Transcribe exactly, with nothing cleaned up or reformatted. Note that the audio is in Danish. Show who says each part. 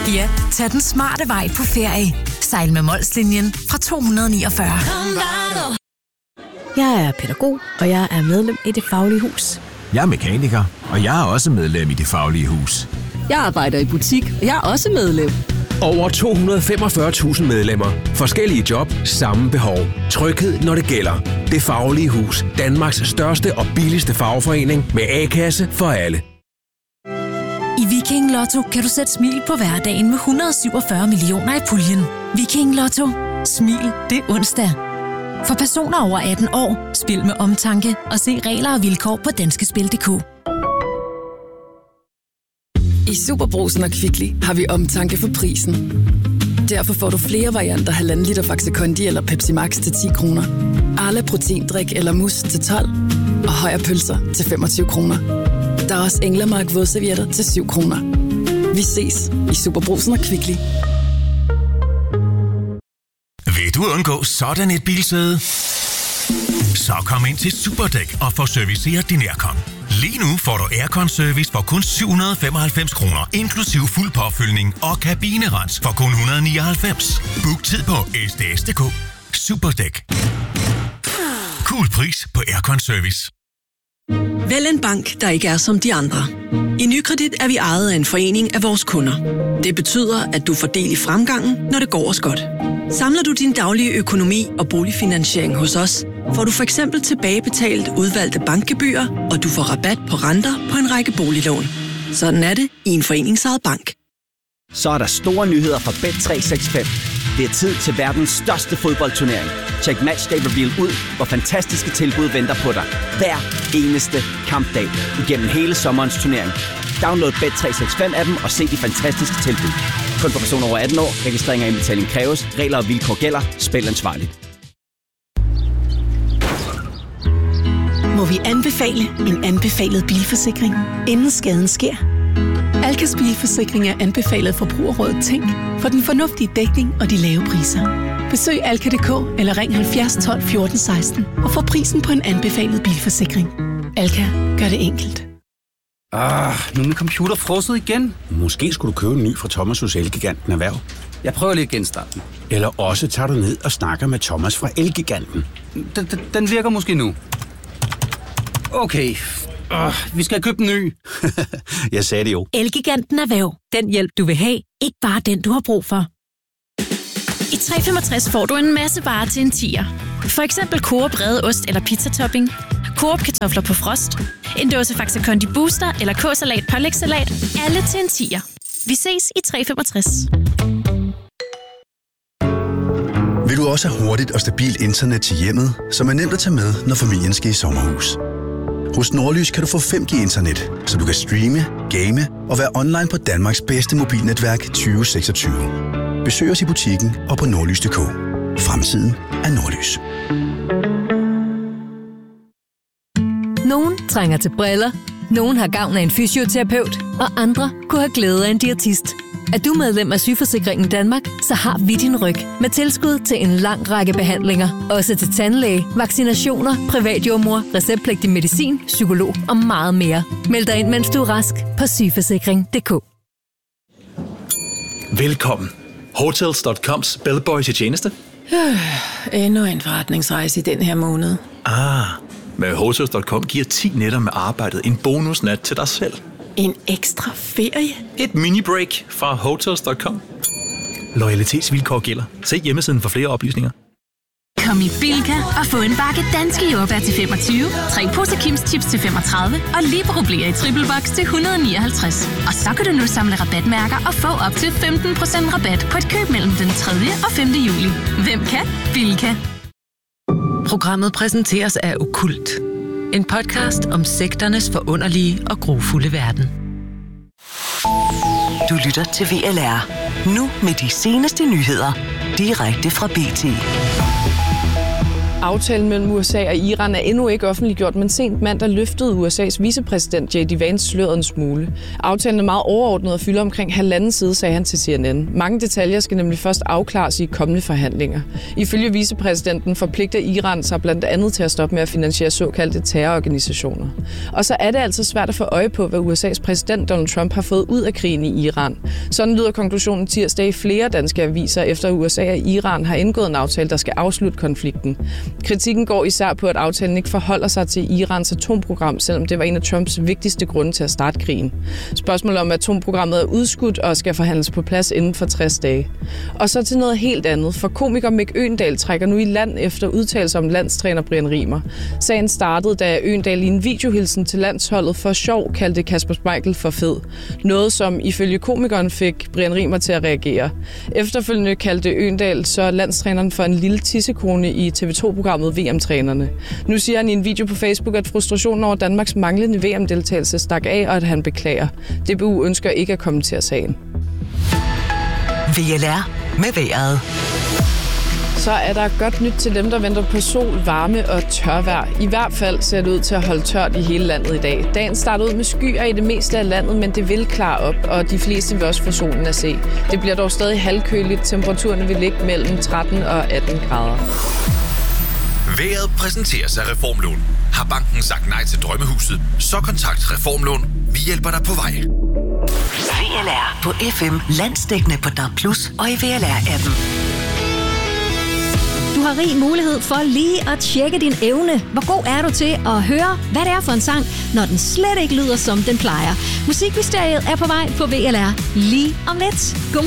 Speaker 1: Ja, tag den smarte vej på ferie. Sejl med Molslinjen fra to hundrede og niogfyrre.
Speaker 2: Jeg er pædagog, og jeg er medlem i Det Faglige Hus.
Speaker 3: Jeg er mekaniker, og jeg er også medlem i Det Faglige Hus.
Speaker 2: Jeg arbejder i butik, og jeg er også medlem.
Speaker 4: Over to hundrede og femogfyrre tusind medlemmer. Forskellige job, samme behov. Tryghed, når det gælder. Det Faglige Hus. Danmarks største og billigste fagforening med A-kasse for alle.
Speaker 1: I Viking Lotto kan du sætte smil på hverdagen med et hundrede og syvogfyrre millioner i puljen. Viking Lotto. Smil det onsdag. For personer over atten år, spil med omtanke og se regler og vilkår på danskespil punktum d k.
Speaker 5: I Superbrugsen og Kvickly har vi omtanke for prisen. Derfor får du flere varianter halvanden liter Faxe Kondi eller Pepsi Max til ti kroner. Arla proteindrik eller mus til tolv. Og Højer pølser til femogtyve kroner. Der er også Englemark vådservietter til syv kroner. Vi ses i Superbrugsen og Kvickly.
Speaker 6: Vil du undgå sådan et bilsæde? Så kom ind til Superdæk og få serviceret din aircon. Lige nu får du aircon-service for kun syv hundrede og femoghalvfems kroner, inklusiv fuld påfyldning og kabinerens for kun et hundrede og nioghalvfems. Book tid på s d s punktum d k. Superdæk. Cool pris på aircon-service.
Speaker 7: Vælg en bank, der ikke er som de andre. I Nykredit er vi ejet af en forening af vores kunder. Det betyder, at du får del i fremgangen, når det går os godt. Samler du din daglige økonomi og boligfinansiering hos os, får du for eksempel tilbagebetalt udvalgte bankgebyrer, og du får rabat på renter på en række boliglån. Sådan er det i en foreningsejet bank.
Speaker 8: Så er der store nyheder fra Bet tre seks fem. Det er tid til verdens største fodboldturnering. Check Matchday Reveal ud, hvor fantastiske tilbud venter på dig. Hver eneste kampdag igennem hele sommerens turnering. Download Bet tre seks fem appen og se de fantastiske tilbud. Kun for personer over atten år. Registrering og indbetaling kræves. Regler og vilkår gælder. Spil ansvarligt.
Speaker 9: Må vi anbefale en anbefalet bilforsikring, inden skaden sker? Alkas bilforsikring er anbefalet Forbrugerrådet Tænk for den fornuftige dækning og de lave priser. Besøg alka punktum d k eller ring halvfjerds tolv fjorten seksten og få prisen på en anbefalet bilforsikring. Alka gør det enkelt.
Speaker 10: Ah, nu er min computer frosset igen. Måske skulle du købe en ny fra Thomas hos Elgiganten Erhverv. Jeg prøver lige at genstarte den. Eller også tager du ned og snakker med Thomas fra Elgiganten. Den, den, den virker måske nu. Okay, uh, vi skal købe en ny. Jeg sagde det jo.
Speaker 1: Elgiganten Erhverv. Den hjælp, du vil have. Ikke bare den, du har brug for. I tre femogtres får du en masse varer til en tier. For eksempel Coop brede ost eller pizzatopping, Coop kartofler på frost, en dåse Faxe Kondi Booster eller K-salat pålægssalat. Alle til en tier. Vi ses i tre femogtres.
Speaker 11: Vil du også have hurtigt og stabilt internet til hjemmet, som er nemt at tage med, når familien skal i sommerhus? Hos Nordlys kan du få fem G internet, så du kan streame, game og være online på Danmarks bedste mobilnetværk tyve seksogtyve. Besøg os i butikken og på nordlys punktum d k. Fremtiden er Nordlys.
Speaker 12: Nogen trænger til briller, nogen har gavn af en fysioterapeut, og andre kunne have glæde af en diætist. Er du medlem af Sygeforsikringen Danmark, så har vi din ryg med tilskud til en lang række behandlinger. Også til tandlæge, vaccinationer, privatjordmor, receptpligtig medicin, psykolog og meget mere. Meld dig ind, mens du er rask på sygeforsikring punktum d k.
Speaker 13: Velkommen. Hotels punktum coms bellboy til tjeneste.
Speaker 14: Øh, endnu en forretningsrejse i den her måned.
Speaker 13: Ah, med Hotels punktum com giver ti nætter med arbejdet en bonusnat til dig selv.
Speaker 14: En ekstra ferie?
Speaker 13: Et mini-break fra Hotels punktum com. Loyalitetsvilkår gælder. Se hjemmesiden for flere oplysninger.
Speaker 15: Kom i Bilka og få en bakke danske jordbær til femogtyve, tre poser Kims Chips til femogtredive og Libero-blæer i triple box til et hundrede og nioghalvtreds. Og så kan du nu samle rabatmærker og få op til femten procent rabat på et køb mellem den tredje og femte juli. Hvem kan? Bilka.
Speaker 16: Programmet præsenteres af Okkult. En podcast om sekternes forunderlige og grufulde verden.
Speaker 17: Du lytter til V L R. Nu med de seneste nyheder. Direkte fra B T.
Speaker 14: Aftalen mellem U S A og Iran er endnu ikke offentliggjort, men sent mandag løftede U S A's vicepræsident J D Vance sløret en smule. Aftalen er meget overordnet og fylder omkring halvanden side, sagde han til C N N. Mange detaljer skal nemlig først afklares i kommende forhandlinger. Ifølge vicepræsidenten forpligter Iran sig blandt andet til at stoppe med at finansiere såkaldte terrororganisationer. Og så er det altså svært at få øje på, hvad U S A's præsident Donald Trump har fået ud af krigen i Iran. Sådan lyder konklusionen tirsdag i flere danske aviser, efter U S A og Iran har indgået en aftale, der skal afslutte konflikten. Kritikken går især på, at aftalen ikke forholder sig til Irans atomprogram, selvom det var en af Trumps vigtigste grunde til at starte krigen. Spørgsmålet om atomprogrammet er udskudt og skal forhandles på plads inden for tres dage. Og så til noget helt andet, for komiker Mick Øgendahl trækker nu i land efter udtalelser om landstræner Brian Riemer. Sagen startede, da Øgendahl i en videohilsen til landsholdet for sjov kaldte Kasper Schmeichel for fed. Noget, som ifølge komikeren fik Brian Riemer til at reagere. Efterfølgende kaldte Øgendahl så landstræneren for en lille tissekone i T V to-programmet V M-trænerne. Nu siger han i en video på Facebook, at frustrationen over Danmarks manglende V M-deltagelse stak af, og at han beklager. D B U ønsker ikke at kommentere sagen.
Speaker 17: V L R med vejret.
Speaker 14: Så er der godt nyt til dem, der venter på sol, varme og tørvejr. I hvert fald ser det ud til at holde tørt i hele landet i dag. Dagen starter ud med skyer i det meste af landet, men det vil klare op, og de fleste vil også få solen at se. Det bliver dog stadig halvkøligt. Temperaturerne vil ligge mellem tretten og atten grader.
Speaker 6: Været præsenteres af Reformlån. Har banken sagt nej til drømmehuset, så kontakt Reformlån. Vi hjælper dig på vej.
Speaker 17: V L R på F M, landsdækkende på D A B plus, og i V L R-appen.
Speaker 18: Du har rig mulighed for lige at tjekke din evne. Hvor god er du til at høre, hvad det er for en sang, når den slet ikke lyder, som den plejer. Musikmysteriet er på vej på V L R lige om lidt. God